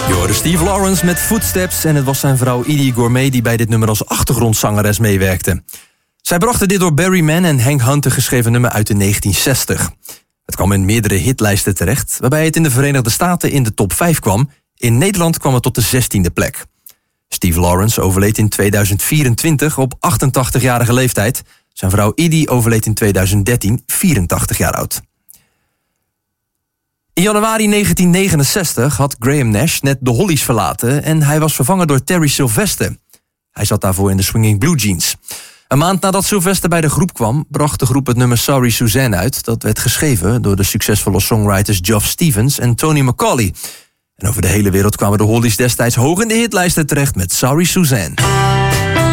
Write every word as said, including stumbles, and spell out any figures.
Je hoorde Steve Lawrence met Footsteps en het was zijn vrouw Edie Gourmet die bij dit nummer als achtergrondzangeres meewerkte. Zij brachten dit door Barry Mann en Hank Hunter geschreven nummer uit in negentien zestig. Het kwam in meerdere hitlijsten terecht, waarbij het in de Verenigde Staten in de top vijf kwam. In Nederland kwam het tot de zestiende plek. Steve Lawrence overleed in tweeduizend vierentwintig op achtentachtigjarige leeftijd. Zijn vrouw Edie overleed in tweeduizend dertien, vierentachtig jaar oud. In januari negentien negenenzestig had Graham Nash net de Hollies verlaten en hij was vervangen door Terry Sylvester. Hij zat daarvoor in de Swinging Blue Jeans. Een maand nadat Sylvester bij de groep kwam, bracht de groep het nummer Sorry Suzanne uit. Dat werd geschreven door de succesvolle songwriters Geoff Stevens en Tony McCauley. En over de hele wereld kwamen de Hollies destijds hoog in de hitlijsten terecht met Sorry Suzanne.